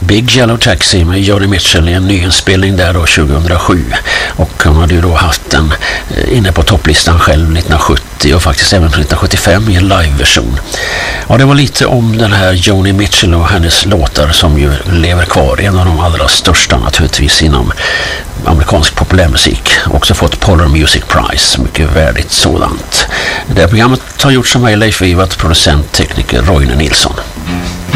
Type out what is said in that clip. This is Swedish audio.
Big Yellow Taxi med Joni Mitchell i en nyinspelning där då 2007. Och han hade ju då haft den inne på topplistan själv 1970 och faktiskt även 1975 i en liveversion. Ja, det var lite om den här Joni Mitchell och hennes låtar som ju lever kvar. En av de allra största naturligtvis inom amerikansk populärmusik. Också fått Polar Music Prize, mycket värdigt sådant. Det här programmet har gjort som mig Leif Wivat, producent, tekniker Roine Nilsson.